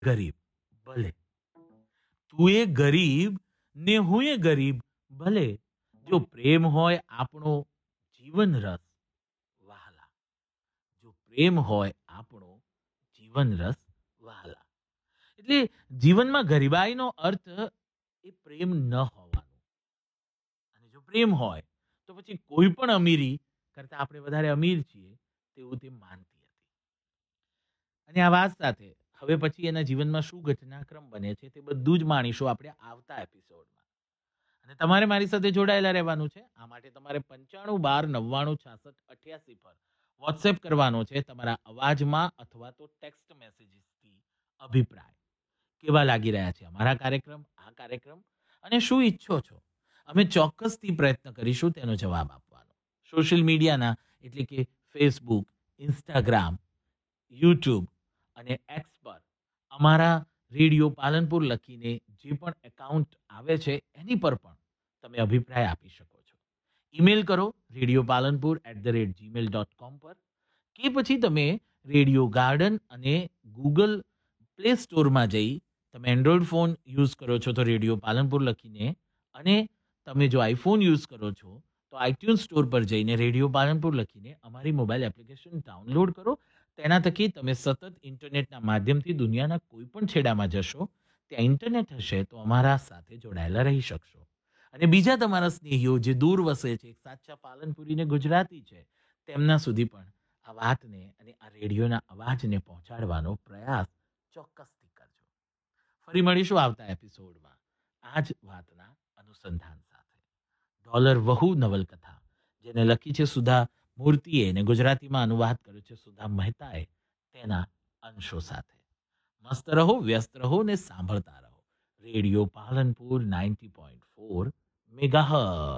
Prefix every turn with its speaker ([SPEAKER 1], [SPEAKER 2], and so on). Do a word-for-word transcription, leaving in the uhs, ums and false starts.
[SPEAKER 1] ગરીબ ભલે, તું એ ગરીબ ને હું એ ગરીબ ભલે, જો પ્રેમ હોય આપણો જીવન રસ વહાલા, જો પ્રેમ હોય આપણો જીવન રસ વહાલા. એટલે જીવનમાં ગરીબાઈનો અર્થ એ પ્રેમ ન હોવાનો. અને જો પ્રેમ હોય તો પછી કોઈ પણ અમીરી કરતા આપણે વધારે અમીર છીએ તેવું તે માનતી હતી. અને આ વાત સાથે હવે પછી એના જીવનમાં શું ઘટનાક્રમ બને છે તે બધું જ માણીશું આપણે આવતા એપિસોડમાં. અને તમારે મારી સાથે જોડાયેલા રહેવાનું છે. આ માટે તમારે પંચાણું બાર નવ્વાણું છાસઠ અઠ્યાસી પર વોટ્સએપ કરવાનો છે તમારા અવાજમાં અથવા તો ટેક્સ્ટ મેસેજીસથી અભિપ્રાય. કેવા લાગી રહ્યા છે અમારા કાર્યક્રમ, આ કાર્યક્રમ, અને શું ઈચ્છો છો? અમે ચોક્કસથી પ્રયત્ન કરીશું તેનો જવાબ આપવાનો. સોશિયલ મીડિયાના એટલે કે ફેસબુક, ઇન્સ્ટાગ્રામ, યુટ્યુબ અને એક્સ પર અમારા રેડિયો પાલનપુર લખીને જે પણ એકાઉન્ટ આવે છે એની પર પણ તમે અભિપ્રાય આપી શકો છો. ઈમેલ કરો radio Palanpur at the rate Gmail dot com પર, કે પછી તમે રેડિયો ગાર્ડન અને ગૂગલ પ્લે સ્ટોરમાં જઈ તમે એન્ડ્રોઈડ ફોન યુઝ કરો છો તો રેડિયો પાલનપુર લખીને, અને તમે જો આઈફોન યુઝ કરો છો તો આઈટ્યુન સ્ટોર પર જઈને રેડિયો પાલનપુર લખીને અમારી મોબાઈલ એપ્લિકેશન ડાઉનલોડ કરો. તેના થકી તમે સતત ઇન્ટરનેટના માધ્યમથી દુનિયાના કોઈ પણ છેડામાં જશો, ત્યાં ઇન્ટરનેટ હશે તો અમારા સાથે જોડાયેલા રહી શકશો. અને બીજા તમારા સ્નેહીઓ જે દૂર વસે છે, સાચા પાલનપુરીને ગુજરાતી છે, તેમના સુધી પણ આ વાતને અને આ રેડિયોના અવાજને પહોંચાડવાનો પ્રયાસ ચોક્કસથી કરજો. ફરી મળીશું આવતા એપિસોડમાં આ જ વાતના અનુસંધાન સાથે. ડોલર વહુ નવલકથા, જેને લખી છે સુધા મૂર્તિએ અને ગુજરાતીમાં અનુવાદ કર્યો છે સુધા મહેતાએ, તેના અંશો સાથે. મસ્ત રહો, વ્યસ્ત રહો ને સાંભળતા રહો radio Palanpur ninety point four megahertz.